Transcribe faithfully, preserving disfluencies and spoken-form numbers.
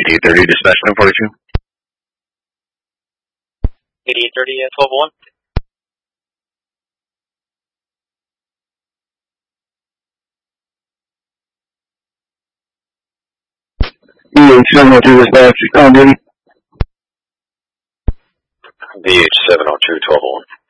eighty-eight thirty, dispatch nine forty-two. eighty-eight thirty, twelve oh one. D H seven oh two, dispatch, on duty. D H seven oh two, twelve oh one.